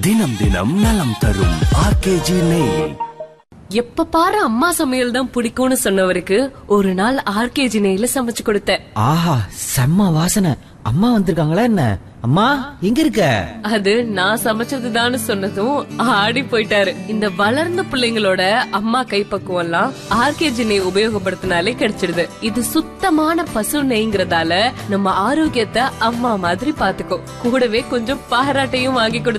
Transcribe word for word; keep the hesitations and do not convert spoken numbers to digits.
தினம் தினம் நலம் தரும் ஆர்கேஜி நெய். எப்ப பாரு அம்மா சமையல் தான் பிடிக்கும்னு சொன்னவருக்கு ஒரு நாள் ஆர்கேஜி நெய்ல சமைச்சு கொடுத்தேன். ஆஹா, செம்ம வாசனை. அம்மா வந்திருக்காங்களா என்ன? அம்மா எங்க இருக்க? அது நான் சமைச்சதுதான்னு சொன்னதும் ஆடி போயிட்டாரு. இந்த வளர்ந்த பிள்ளைங்களோட அம்மா கைப்பக்குவம் எல்லாம் ஆர்கேஜி நெய் உபயோகப்படுத்தினாலே கிடைச்சிடுது. இது சுத்தமான பசு நெய்ங்கிறதால நம்ம ஆரோக்கியத்தை அம்மா மாதிரி பாத்துக்கோ. கூடவே கொஞ்சம் பாராட்டையும் வாங்கி கொடுத்து